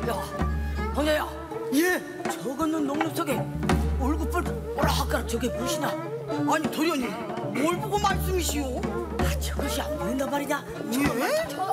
야, 황자야. 예. 저거는 녹록 속에 얼굴 오락가락 저게 무엇이나? 아니 도련님 뭘 보고 말씀이시오? 아 저것이 안 보인단 말이다. 예?